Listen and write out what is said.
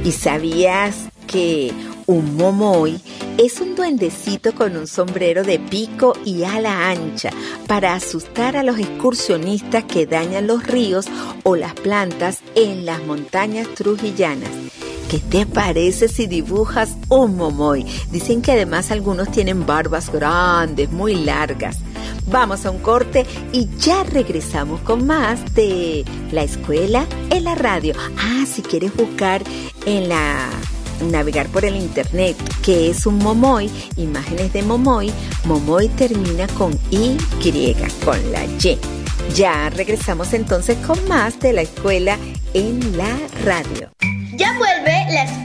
¿Y sabías que un momoy es un duendecito con un sombrero de pico y ala ancha para asustar a los excursionistas que dañan los ríos o las plantas en las montañas trujillanas? ¿Qué te parece si dibujas un momoy? Dicen que además algunos tienen barbas grandes, muy largas. Vamos a un corte y ya regresamos con más de La Escuela en la Radio. Si quieres buscar navegar por el internet, que es un momoy, imágenes de momoy, momoy termina con Y, con la Y. Ya regresamos entonces con más de La Escuela en la Radio. Ya vuelve La